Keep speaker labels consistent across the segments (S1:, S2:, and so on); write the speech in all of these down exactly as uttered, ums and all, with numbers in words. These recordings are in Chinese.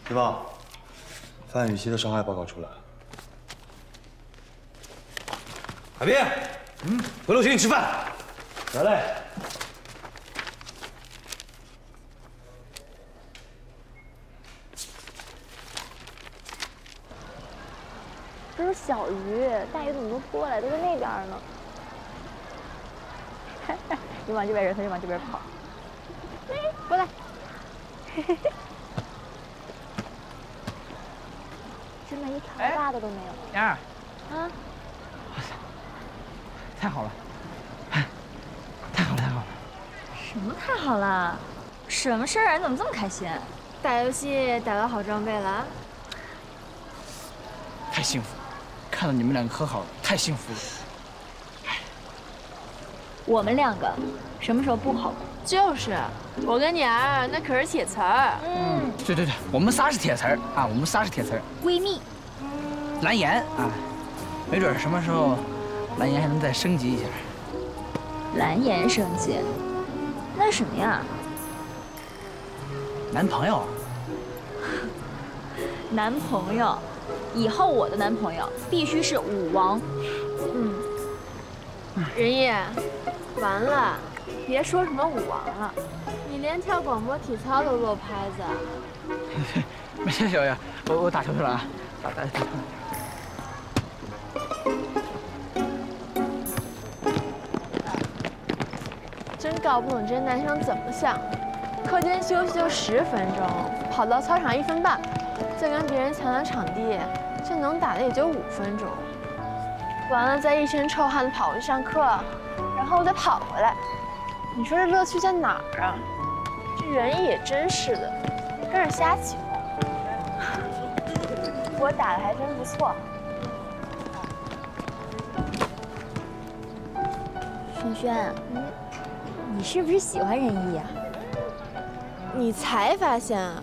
S1: 对吧？范雨熙的伤害报告出来。海滨，嗯，回楼请你吃饭。来嘞。
S2: 这是小鱼，大鱼怎么都过来，都在那边呢。你往这边扔，它就往这边跑。哎，过来。真的，一条大的都没有。
S3: 妍儿，
S2: 啊！
S3: 太好了，太好了，太好了！
S2: 什么太好了？什么事儿啊？你怎么这么开心？打游戏打到好装备了？
S3: 太幸福了，看到你们两个和好了，太幸福了。
S2: 我们两个什么时候不好过？
S4: 就是，我跟你儿那可是铁词儿。
S2: 嗯，
S3: 对对对，我们仨是铁词儿啊，我们仨是铁词儿。
S2: 闺蜜。
S3: 蓝颜啊，没准什么时候蓝颜还能再升级一下。
S2: 蓝颜升级？那是什么呀？
S3: 男朋友。
S2: 男朋友，以后我的男朋友必须是舞王。
S4: 嗯。仁义，完了，别说什么舞王了，你连跳广播体操都落拍子。
S3: 没事，小月，我我打球去了啊，打打打球。
S4: 真搞不懂这些男生怎么想的，课间休息就十分钟，跑到操场一分半，再跟别人抢抢场地，这能打的也就五分钟。完了，再一身臭汗的跑回去上课，然后再跑回来，你说这乐趣在哪儿啊？这人也真是的，跟着瞎起哄。我打的还真不错。
S2: 轩轩，嗯，你是不是喜欢仁义啊？
S4: 你才发现啊？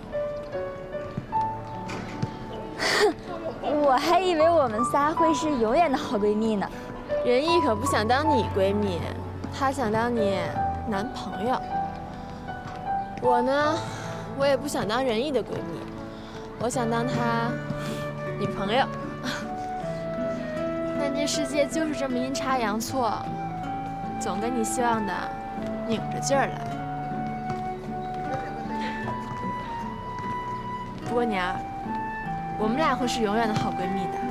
S2: 哼。我还以为我们仨会是永远的好闺蜜呢。
S4: 仁义可不想当你闺蜜，她想当你男朋友。我呢，我也不想当仁义的闺蜜，我想当她女朋友。但这世界就是这么阴差阳错，总跟你希望的拧着劲儿来。不过年儿，我们俩会是永远的好闺蜜的。